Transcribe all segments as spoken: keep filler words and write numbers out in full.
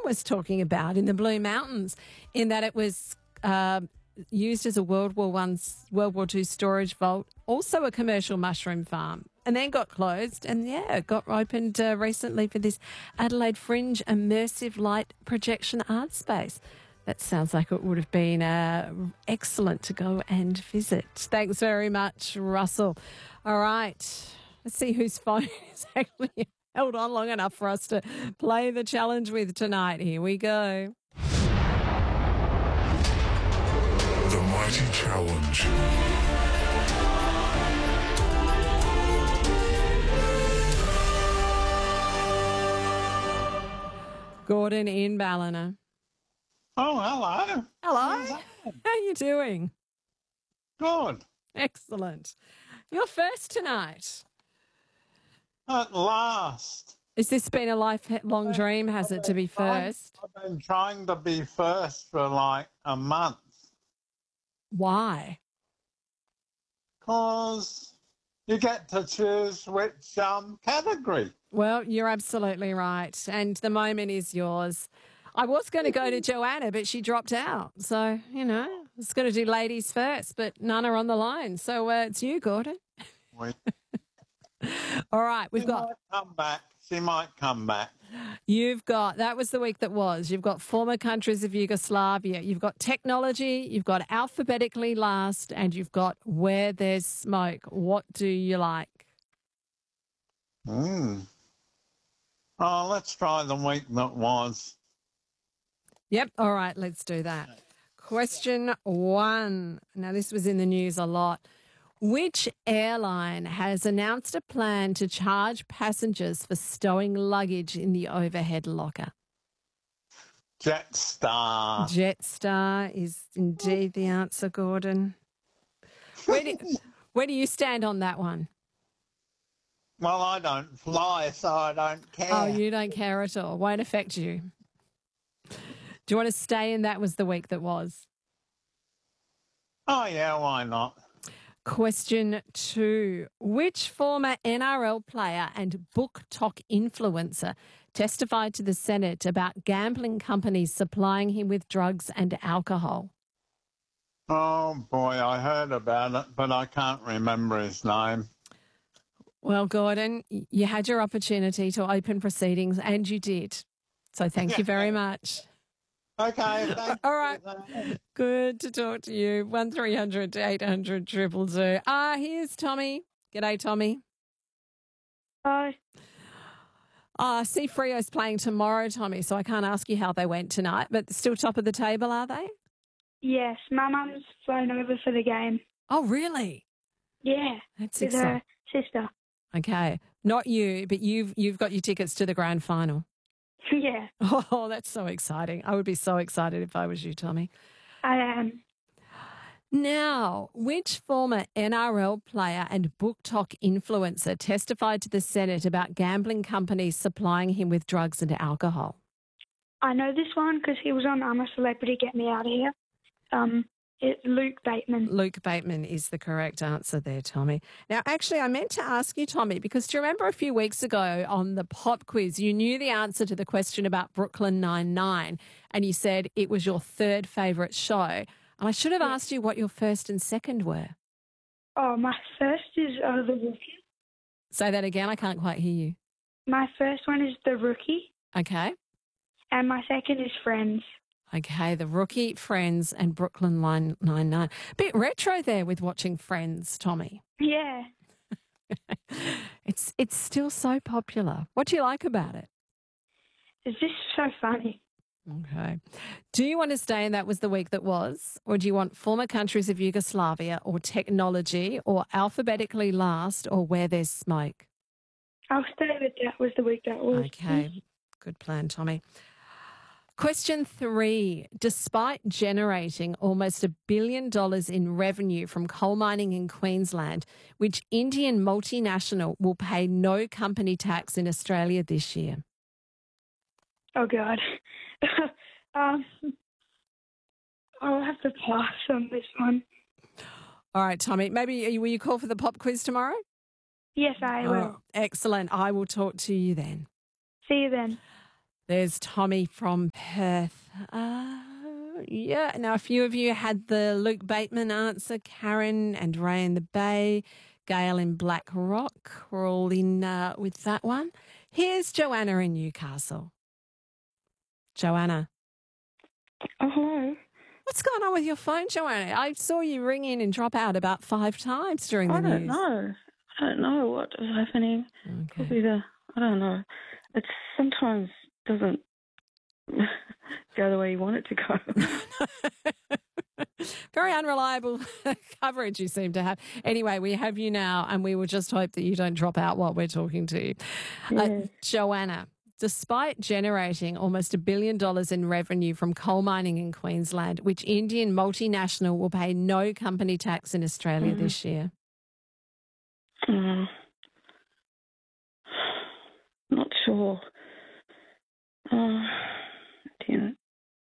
was talking about in the Blue Mountains, in that it was uh, used as a World War One, World War Two storage vault, also a commercial mushroom farm, and then got closed. And yeah, it got opened uh, recently for this Adelaide Fringe immersive light projection art space. That sounds like it would have been uh, excellent to go and visit. Thanks very much, Russell. All right, let's see whose phone is actually held on long enough for us to play the challenge with tonight. Here we go. The Mighty Challenge. Gordon in Ballina. Oh, hello. Hello. How are you doing? Good. Excellent. You're first tonight. At last. Has this been a lifelong dream, has it, to be first? I've been trying to be first for like a month. Why? Because you get to choose which um, category. Well, you're absolutely right. And the moment is yours. I was going to go to Joanna, but she dropped out. So, you know, I was going to do ladies first, but none are on the line. So uh, it's you, Gordon. We, All right, we've she got... might come back. She might come back. You've got, that was the week that was, you've got former countries of Yugoslavia, you've got technology, you've got alphabetically last, and you've got where there's smoke. What do you like? Mm. Oh, let's try the week that was. Yep. All right, let's do that. Question one. Now, this was in the news a lot. Which airline has announced a plan to charge passengers for stowing luggage in the overhead locker? Jetstar. Jetstar is indeed the answer, Gordon. Where do, where do you stand on that one? Well, I don't fly, so I don't care. Oh, you don't care at all. Won't affect you. Do you want to stay in that was the week that was? Oh, yeah, why not? Question two. Which former N R L player and book talk influencer testified to the Senate about gambling companies supplying him with drugs and alcohol? Oh, boy, I heard about it, but I can't remember his name. Well, Gordon, you had your opportunity to open proceedings and you did. So thank you very much. Okay, thank All right. you. Good to talk to you. one three hundred eight hundred two two two. Ah, here's Tommy. G'day, Tommy. Hi. Ah, see Freo's playing tomorrow, Tommy, so I can't ask you how they went tonight, but still top of the table, are they? Yes, my mum's flown over for the game. Oh, really? Yeah, That's with exciting. her sister. Okay. Not you, but you've you've got your tickets to the grand final. Yeah, Oh, that's so exciting. I would be so excited if I was you, Tommy. I am. Now, which former N R L player and book talk influencer testified to the Senate about gambling companies supplying him with drugs and alcohol? I know this one because he was on I'm a Celebrity, Get Me Out of Here. Um, it's Luke Bateman. Luke Bateman is the correct answer there, Tommy. Now, actually, I meant to ask you, Tommy, because do you remember a few weeks ago on the pop quiz, you knew the answer to the question about Brooklyn Nine-Nine, and you said it was your third favourite show. And I should have asked you what your first and second were. Oh, my first is uh, The Rookie. Say that again. I can't quite hear you. My first one is The Rookie, Okay. and my second is Friends. Okay, The Rookie, Friends, and Brooklyn Nine-Nine. Bit retro there with watching Friends, Tommy. Yeah, It's it's still so popular. What do you like about it? it's just so funny. Okay. Do you want to stay in that was the week that was, or do you want former countries of Yugoslavia or technology or alphabetically last or where there's smoke? I'll stay with that was the week that was. Okay. Good plan, Tommy. Question three. Despite generating almost a billion dollars in revenue from coal mining in Queensland, which Indian multinational will pay no company tax in Australia this year? Oh, God. um, I'll have to pass on this one. All right, Tommy. Maybe will you call for the pop quiz tomorrow? Yes, I will. Oh, excellent. I will talk to you then. See you then. There's Tommy from Perth. Uh, yeah, now a few of you had the Luke Bateman answer, Karen and Ray in the Bay, Gail in Black Rock. We're all in uh, with that one. Here's Joanna in Newcastle. Joanna. Oh, hello. What's going on with your phone, Joanna? I saw you ring in and drop out about five times during the I don't news. know. I don't know what is happening. Okay. Probably the, I don't know. It sometimes doesn't go the way you want it to go. Very unreliable coverage you seem to have. Anyway, we have you now, and we will just hope that you don't drop out while we're talking to you. Yeah. Uh, Joanna, despite generating almost a billion dollars in revenue from coal mining in Queensland, which Indian multinational will pay no company tax in Australia Mm. this year? Mm. Not sure. Uh, damn.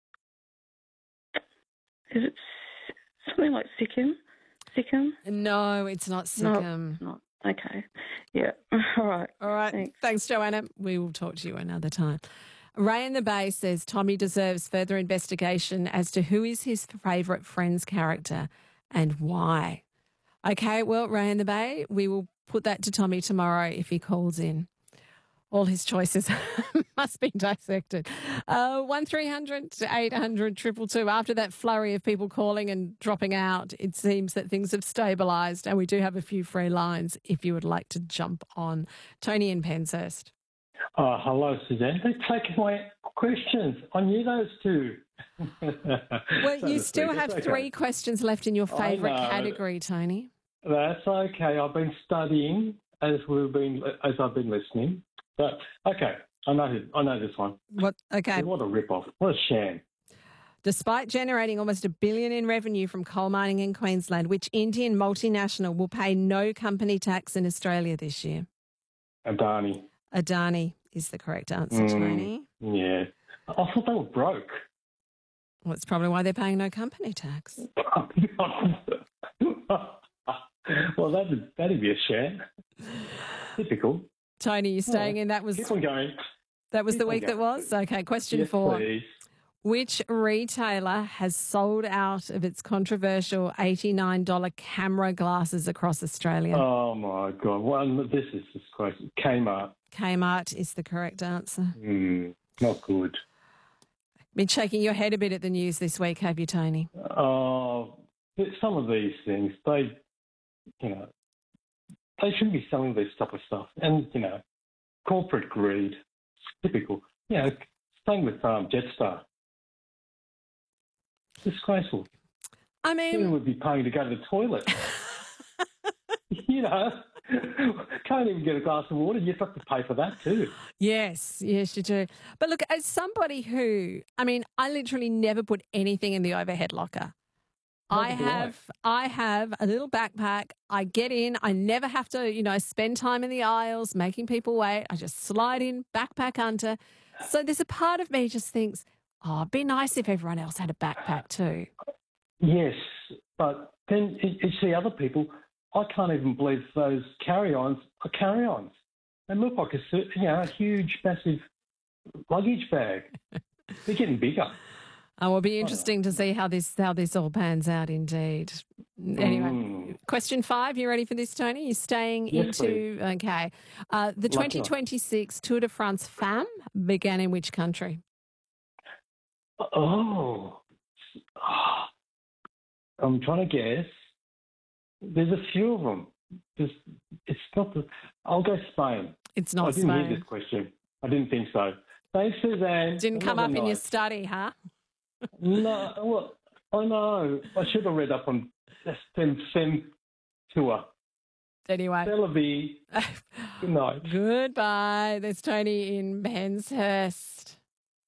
Is it s- something like Sikkim? Sikkim? No, it's not Sikkim. No, not. Okay. Yeah. All right. All right. Thanks. Thanks, Joanna. We will talk to you another time. Ray in the Bay says Tommy deserves further investigation as to who is his favourite Friends character and why. Okay, well, Ray in the Bay, we will put that to Tommy tomorrow if he calls in. All his choices must be dissected. Uh, one three hundred eight hundred two two two. After that flurry of people calling and dropping out, it seems that things have stabilised, and we do have a few free lines if you would like to jump on. Tony in Penshurst. Oh, hello, Suzanne. They're taking my questions. I knew those two. Well, you still have okay. three questions left in your I favourite know. category, Tony. That's okay. I've been studying as we've been as I've been listening. But okay, I know I know this one. What? Okay. What a rip-off. What a sham. Despite generating almost a billion in revenue from coal mining in Queensland, which Indian multinational will pay no company tax in Australia this year? Adani. Adani is the correct answer, Mm. Tony. Yeah. I thought they were broke. Well, that's probably why they're paying no company tax. Well, that'd, that'd be a sham. Typical. Tony, you staying Oh, in? That was Keep on going. that was keep the on week that going. was? Okay, question Yes, four. please. Which retailer has sold out of its controversial eighty-nine dollars camera glasses across Australia? Oh, my God. Well, this is disgraceful. Kmart. Kmart is the correct answer. Mm, not good. Been shaking your head a bit at the news this week, have you, Tony? Oh, but some of these things, they, you know, they shouldn't be selling this type of stuff. And, you know, corporate greed, typical. You know, same with um, Jetstar. Disgraceful. I Who mean, would be paying to go to the toilet? You know, can't even get a glass of water. You have to pay for that too. yes, yes, you do. But look, as somebody who, I mean, I literally never put anything in the overhead locker. I Neither do I. have, I have a little backpack. I get in. I never have to, you know, spend time in the aisles making people wait. I just slide in, backpack under. So there's a part of me just thinks, oh, it'd be nice if everyone else had a backpack too. Yes, but then you you see other people. I can't even believe those carry-ons are carry-ons. They look like a su- you know a huge, massive luggage bag. They're getting bigger. Oh, it'll be interesting to see how this how this all pans out. Indeed. Anyway, Mm. question five. You ready for this, Tony? You're staying Yes, into okay. Uh, the Lucky one. twenty twenty-six Tour de France Femme began in which country? Oh. Ah. I'm trying to guess. There's a few of them. There's, it's not the. I'll go Spain. It's I not didn't hear Spain. this question. I didn't think so. Thanks, Suzanne. Didn't come Another up in your night. study, huh? No, well, I know. I should have read up on Fem, Fem Tour. Anyway. Celebi. Good night. Goodbye. There's Tony in Penshurst.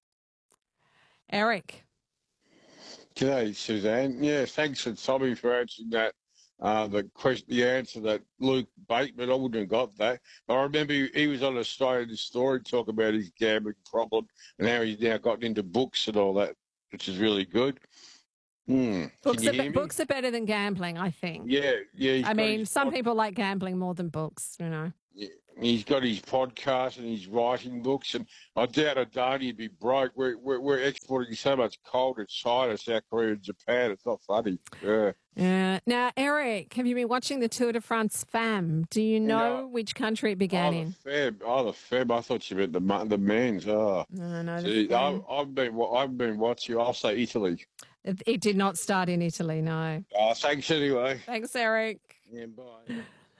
Eric. G'day, Suzanne. Yeah, thanks to Tommy for answering that. Uh, the question, the answer that Luke Bateman, I wouldn't have got that. But I remember he, he was on Australian Story talking about his gambling problem and how he's now gotten into books and all that, which is really good. Hmm. Books Can you are, hear be- me? books are better than gambling, I think. Yeah, yeah. he's I got mean, his- some people like gambling more than books, you know. Yeah, He's got his podcast and he's writing books, and I doubt a day he'd be broke. We're, we're, we're exporting so much coal to China, South Korea and Japan. It's not funny. Yeah. Yeah. Now, Eric, have you been watching the Tour de France fam? Do you know No. which country it began Oh, in? the Feb. Oh, the Feb. I thought you meant the ma- the men's. Oh. No, no, the See, fam. I've, I've been wa- I've been watching. I'll say Italy. It, it did not start in Italy, no. Oh, thanks anyway. Thanks, Eric. Yeah, bye.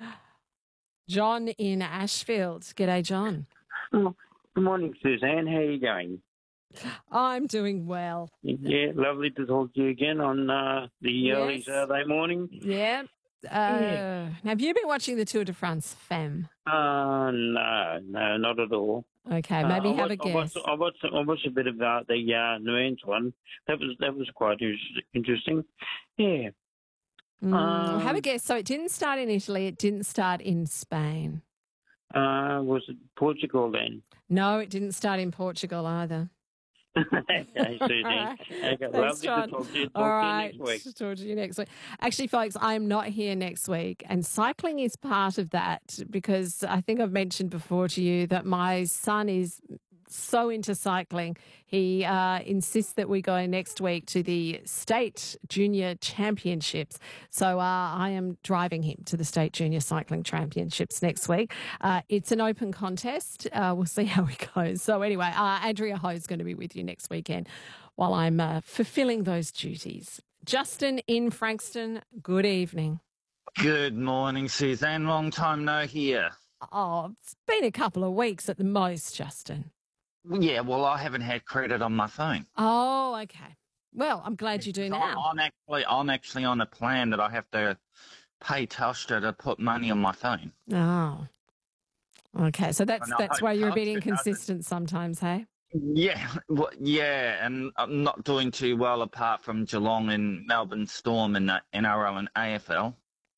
John in Ashfield. G'day, John. Oh, good morning, Suzanne. How are you going? I'm doing well. Yeah, lovely to talk to you again on uh, the early Yes. Saturday morning. Yeah. Uh, Have you been watching the Tour de France fam? Uh, no, no, not at all. Okay, maybe Uh, I have a watched, I guess. watched, I watched, I watched a bit of uh, the uh, Nuance one. That was that was quite in- interesting. Yeah. Mm, um, have a guess. So it didn't start in Italy. It didn't start in Spain. Uh, was it Portugal then? No, it didn't start in Portugal either. Okay, Suzanne. Okay, Thanks, lovely John. to talk to you. Talk All to right. you next week. Talk to you next week. Actually, folks, I'm not here next week, and cycling is part of that because I think I've mentioned before to you that my son is so into cycling. He uh, insists that we go next week to the state junior championships. So uh, I am driving him to the state junior cycling championships next week. Uh, it's an open contest. Uh, we'll see how it goes. So anyway, uh, Andrea Ho is going to be with you next weekend while I'm uh, fulfilling those duties. Justin in Frankston, good evening. Good morning, Suzanne. Long time no hear. Oh, it's been a couple of weeks at the most, Justin. Yeah, well, I haven't had credit on my phone. Oh, okay. Well, I'm glad you do I'm- now. I'm actually, I'm actually on a plan that I have to pay Telstra to put money on my phone. Oh. Okay, so that's And I that's hope why you're a bit Telstra doesn't- inconsistent sometimes, hey? Yeah, well, yeah, and I'm not doing too well apart from Geelong and Melbourne Storm in the N R L and A F L.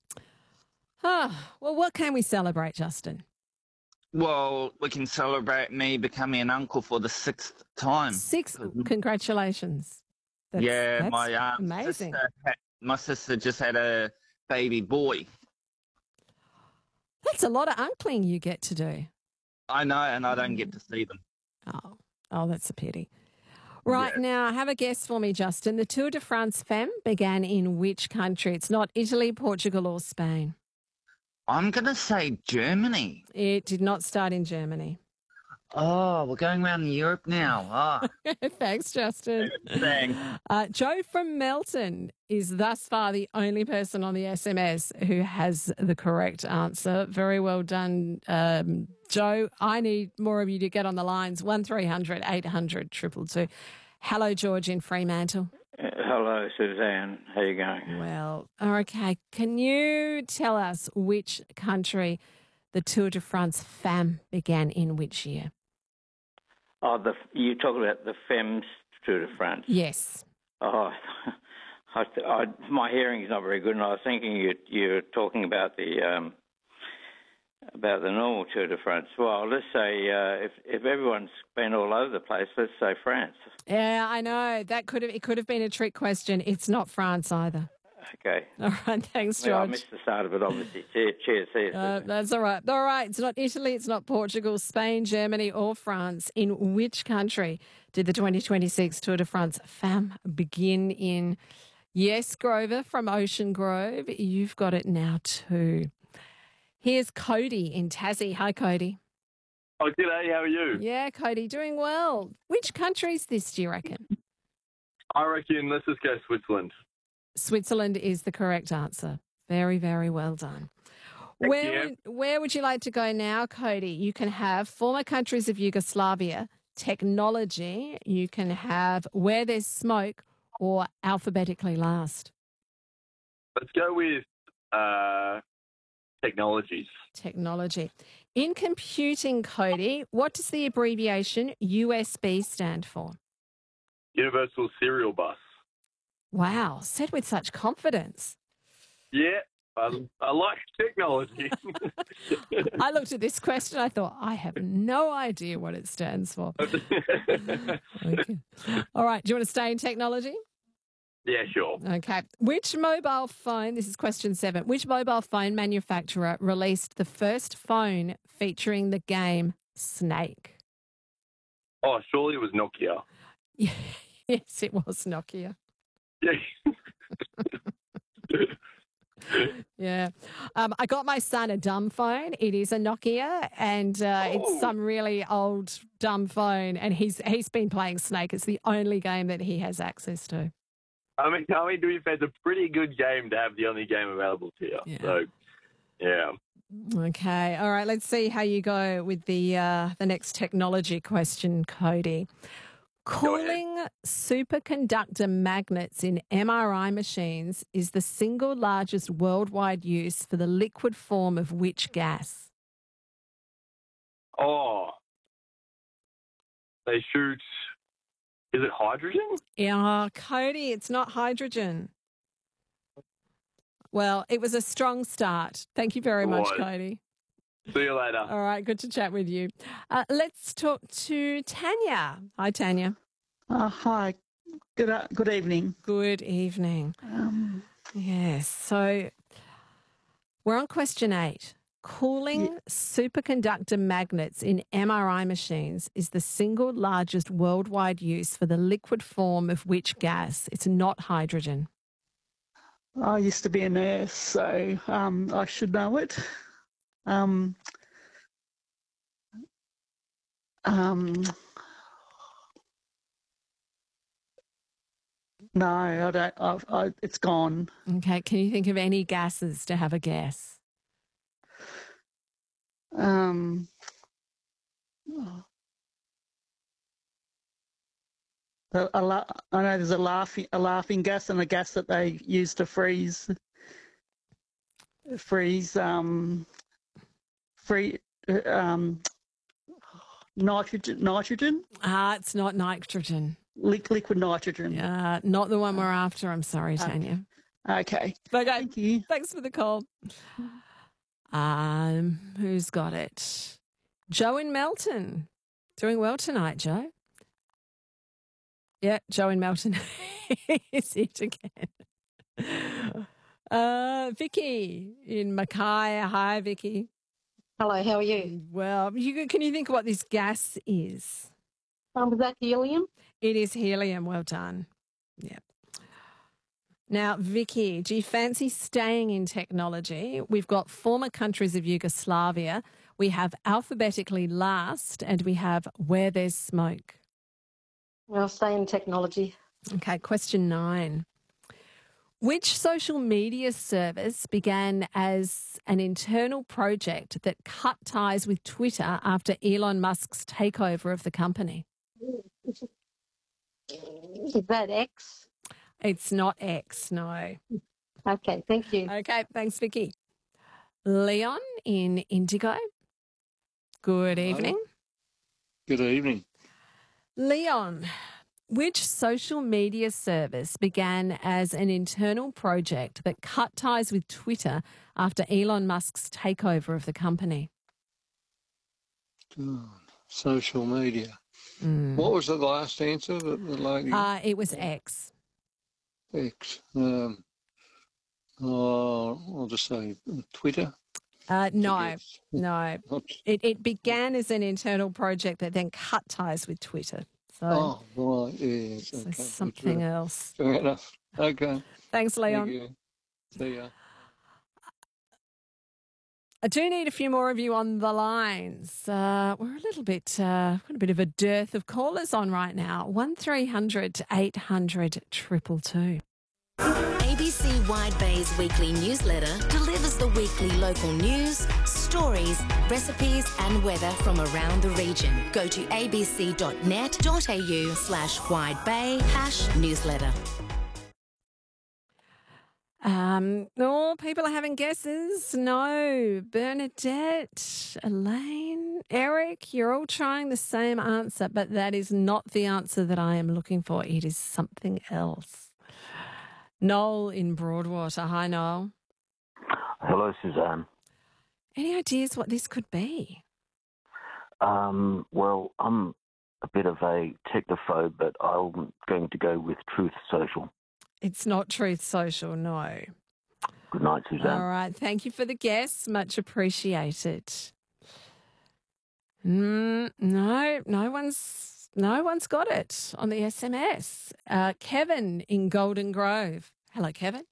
Ah, well, what can we celebrate, Justin? Well, we can celebrate me becoming an uncle for the sixth time. Six. Congratulations. That's, yeah, that's my um, amazing. sister, had- my sister just had a baby boy. That's a lot of uncling you get to do. I know, and I don't get to see them. Oh, oh, that's a pity. Right, now, have a guess for me, Justin. The Tour de France Femme began in which country? It's not Italy, Portugal, or Spain. I'm going to say Germany. It did not start in Germany. Oh, we're going around Europe now. Ah, Thanks, Justin. thanks. Uh, Joe from Melton is thus far the only person on the S M S who has the correct answer. Very well done, um, Joe. I need more of you to get on the lines. one three hundred eight hundred two two two. Hello, George in Fremantle. Uh, hello, Suzanne. How you going? Well, okay. Can you tell us which country the Tour de France Femme began in which year? Oh, the you talk about the Femmes Tour de France. Yes. Oh, I, I, my hearing is not very good, and I was thinking you you're talking about the um, about the normal Tour de France. Well, let's say uh, if if everyone's been all over the place, let's say France. Yeah, I know. That could have it could have been a trick question. It's not France either. Okay. All right, thanks, George. Well, I missed the start of it, obviously. Cheers. Cheers. cheers. Uh, that's all right. All right. It's not Italy. It's not Portugal, Spain, Germany, or France. In which country did the twenty twenty-six Tour de France Femme begin in? Yes, Grover from Ocean Grove. You've got it now too. Here's Cody in Tassie. Hi, Cody. Oh, g'day. How are you? Yeah, Cody, doing well. Which country is this, do you reckon? I reckon let's just go Switzerland. Switzerland is the correct answer. Very, very well done. Thank Where you. would, where would you like to go now, Cody? You can have former countries of Yugoslavia, technology, you can have where there's smoke, or alphabetically last. Let's go with uh, technologies. Technology. In computing, Cody, what does the abbreviation U S B stand for? Universal Serial Bus. Wow, said with such confidence. Yeah, I, I like technology. I looked at this question, I thought, I have no idea what it stands for. Okay. All right, do you want to stay in technology? Yeah, sure. Okay. Which mobile phone, this is question seven, which mobile phone manufacturer released the first phone featuring the game Snake? Oh, surely it was Nokia. Yes, it was Nokia. Yeah. Yeah. Um, I got my son a dumb phone. It is a Nokia, and uh, Oh. it's some really old dumb phone, and he's he's been playing Snake. It's the only game that he has access to. I mean, I mean, to be fair, it's a pretty good game to have the only game available to you. Yeah. So, yeah. Okay. All right. Let's see how you go with the uh, the next technology question, Cody. Cooling superconductor magnets in M R I machines is the single largest worldwide use for the liquid form of which gas? Oh, they shoot. Is it hydrogen? Yeah, Cody, it's not hydrogen. Well, it was a strong start. Thank you very It much, was. Cody. See you later. All right, good to chat with you. Uh, let's talk to Tanya. Hi, Tanya. Uh, hi. Good uh, good evening. Good evening. Um, Yes, so we're on question eight. Cooling superconductor magnets in M R I machines is the single largest worldwide use for the liquid form of which gas? It's not hydrogen. I used to be a nurse, so um, I should know it. Um, um, no, I don't. I've, I, it's gone. Okay, can you think of any gases to have a guess? Um, a, a la- I know there's a laughing a laughing gas and a gas that they use to freeze freeze um free um nitrogen nitrogen Ah, it's not nitrogen. Li- liquid nitrogen. Uh, not the one we're after. I'm sorry, Tanya. Okay. Okay. Thank you. Thanks for the call. Um, who's got it? Joe in Melton. Doing well tonight, Joe. Yeah, Joe in Melton is it again. Uh, Vicky in Mackay. Hi, Vicky. Hello, how are you? Well, you, can you think of what this gas is? Um, is that helium? It is helium. Well done. Yep. Now, Vicky, do you fancy staying in technology? We've got former countries of Yugoslavia. We have alphabetically last, and we have where there's smoke. I'll stay in technology. Okay, question nine. Which social media service began as an internal project that cut ties with Twitter after Elon Musk's takeover of the company? Is that X? It's not X, no. Okay, thank you. Okay, thanks, Vicky. Leon in Indigo. Good evening. Good evening. Leon, which social media service began as an internal project that cut ties with Twitter after Elon Musk's takeover of the company? God, social media. Mm. What was the last answer that the lady? Uh, it was X. X. Um, oh, I'll just say Twitter. Uh, no, no. It, it began as an internal project that then cut ties with Twitter. So, Oh, right, yes. so Okay. something Fair- else. Fair enough. Okay. Thanks, Leon. Thank you. See ya. I do need a few more of you on the lines. Uh, we're a little bit, uh, got a bit of a dearth of callers on right now. one three hundred eight hundred two two two. A B C Wide Bay's weekly newsletter delivers the weekly local news, stories, recipes and weather from around the region. Go to abc.net.au slash widebay hash newsletter. Um, oh, people are having guesses. No. Bernadette, Elaine, Eric, you're all trying the same answer, but that is not the answer that I am looking for. It is something else. Noel in Broadwater. Hi, Noel. Hello, Suzanne. Any ideas what this could be? Um, well, I'm a bit of a technophobe, but I'm going to go with Truth Social. It's not Truth Social, no. Good night, Suzanne. All right. Thank you for the guess. Much appreciated. Mm, no, no one's no one's got it on the S M S. Uh, Kevin in Golden Grove. Hello, Kevin.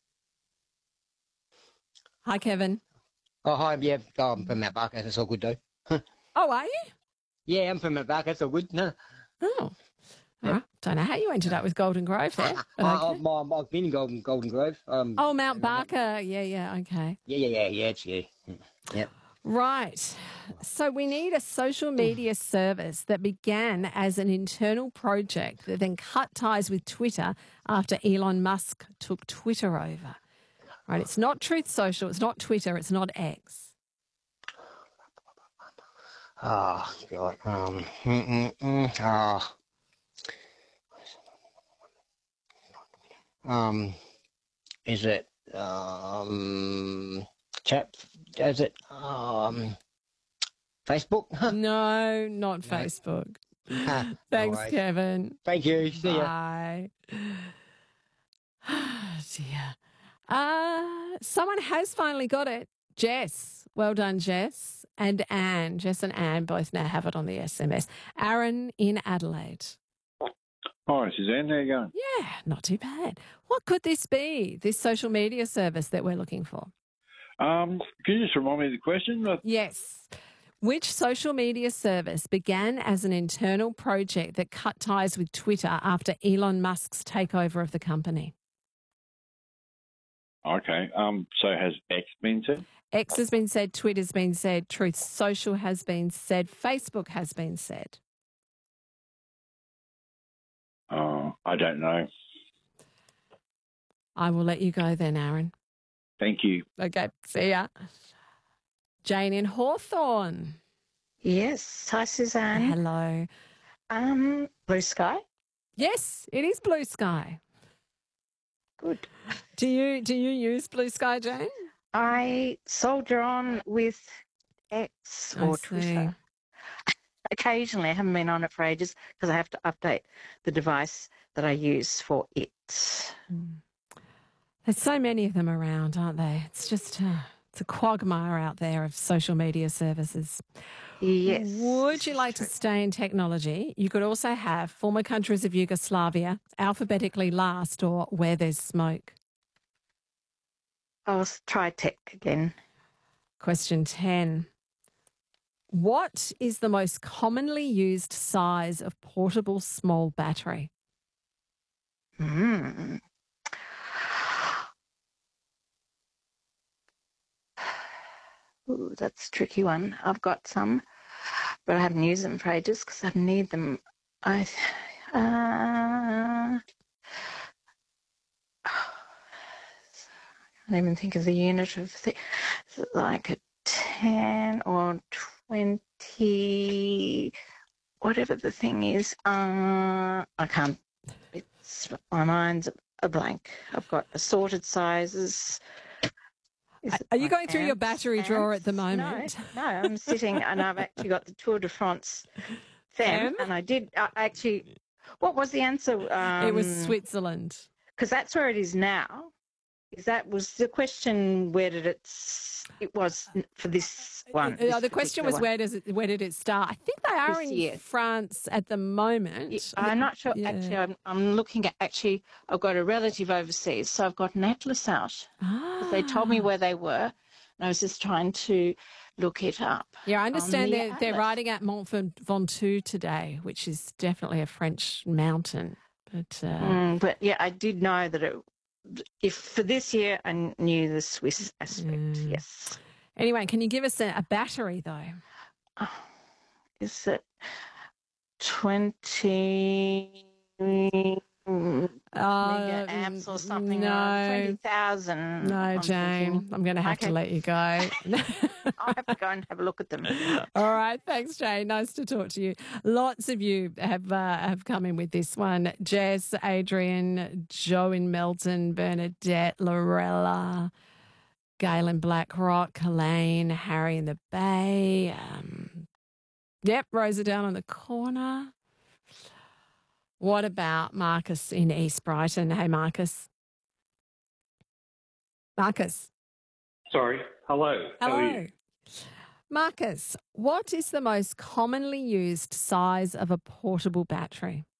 Hi, Kevin. Oh, hi, yeah, oh, I'm from Mount Barker. That's all good, though. Oh, are you? Yeah, I'm from Mount Barker. That's all good. No. Oh. All right. Don't know how you ended up with Golden Grove there. but I, okay. I've, I've been in Golden, Golden Grove. Um, Oh, Mount Barker. Yeah, yeah, okay. Yeah, yeah, yeah, yeah, it's, yeah. Yep. Right. So we need a social media service that began as an internal project that then cut ties with Twitter after Elon Musk took Twitter over. Right. It's not Truth Social. It's not Twitter. It's not X. Oh, God. Um, mm, mm, mm, oh. Um, is it, um, chat, is it, um, Facebook? No, not Facebook. Ah, Thanks, all right. Kevin. Thank you. See ya. Bye. Oh, dear. Uh, someone has finally got it. Jess. Well done, Jess. And Anne. Jess and Anne both now have it on the S M S. Aaron in Adelaide. Hi, Suzanne. How you going? Yeah, not too bad. What could this be, this social media service that we're looking for? Um, can you just remind me of the question? Uh, Yes. Which social media service began as an internal project that cut ties with Twitter after Elon Musk's takeover of the company? Okay. Um, so has X been said? X has been said, Twitter's been said, Truth Social has been said, Facebook has been said. Oh, I don't know. I will let you go then, Aaron. Thank you. Okay, see ya. Jane in Hawthorne. Yes. Hi, Suzanne. Hello. Um, Blue Sky? Yes, it is Blue Sky. Good. Do you do you use Blue Sky, Jane? I soldier on with X I or see. Twitter. Occasionally, I haven't been on it for ages because I have to update the device that I use for it. There's so many of them around, aren't they? It's just uh, it's a quagmire out there of social media services. Yes. Would you like to stay in technology? You could also have former countries of Yugoslavia, alphabetically last, or where there's smoke. I'll try tech again. Question ten. What is the most commonly used size of portable small battery? Hmm. Ooh, that's a tricky one. I've got some, but I haven't used them for ages because I need them. I uh, can't even think of the unit of the, like a ten or twenty, whatever the thing is. Uh, I can't. It's my mind's a blank. I've got assorted sizes. Is it Are you like going through your ants? battery drawer at the No, moment? no, I'm sitting and I've actually got the Tour de France theme, and I did I actually. What was the answer? Um, it was Switzerland. because that's where it is now. Is that was the question? Where did it? s- It was for this one. Uh, this the question particular was one. where does it? Where did it start? I think they are This in year. France at the moment. I'm not sure. Yeah. Actually, I'm, I'm looking at. Actually, I've got a relative overseas, so I've got an atlas out. 'Cause They told me Ah. where they were, and I was just trying to look it up. Yeah, I on understand the they're, they're atlas. riding at Mont Ventoux today, which is definitely a French mountain. But uh, Mm, but yeah, I did know that it. If for this year, I knew the Swiss aspect. Mm. Yes. anyway, can you give us a, a battery though? Is it twenty mega amps or something? no. Twenty thousand. No, Jane, I'm going to have to Okay. let you go. I'll have to go and have a look at them. All right, thanks, Jane. Nice to talk to you. Lots of you have uh, have come in with this one. Jess, Adrian, Joe in Melton, Bernadette, Lorella, Gail in Blackrock, Elaine, Harry in the Bay. Um, yep, Rosa down on the corner. What about Marcus in East Brighton? Hey, Marcus. Marcus. Sorry. Hello. How are Hello. you? Marcus, what is the most commonly used size of a portable battery?